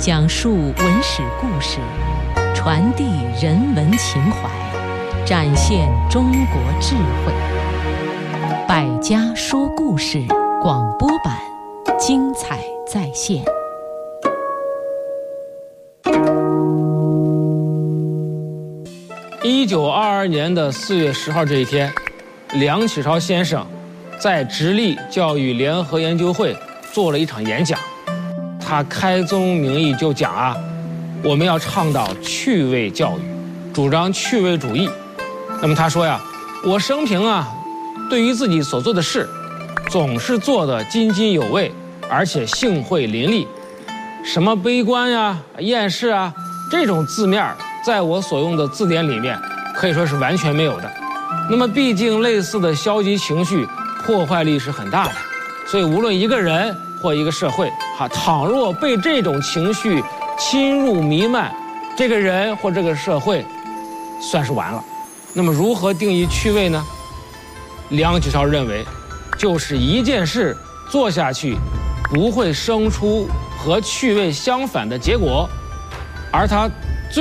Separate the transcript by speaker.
Speaker 1: 讲述文史故事，传递人文情怀，展现中国智慧。百家说故事广播版，精彩再现。
Speaker 2: 1922年的4月10号这一天，梁启超先生在直隶教育联合研究会做了一场演讲。他开宗明义就讲我们要倡导趣味教育，主张趣味主义。那么他说我生平对于自己所做的事，总是做得津津有味，而且兴会淋漓。什么悲观厌世这种字面在我所用的字典里面可以说是完全没有的。那么毕竟类似的消极情绪破坏力是很大的，所以无论一个人或一个社会倘若被这种情绪侵入弥漫，这个人或这个社会算是完了。那么如何定义趣味呢？梁启超认为，就是一件事做下去不会生出和趣味相反的结果，而他